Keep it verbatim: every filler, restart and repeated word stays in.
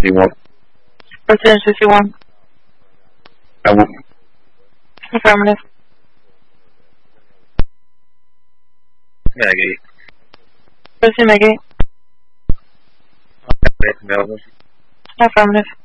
fifty-one. Residence fifty-one. I will. Affirmative. Maggie. Resident Maggie. Melvin. Affirmative.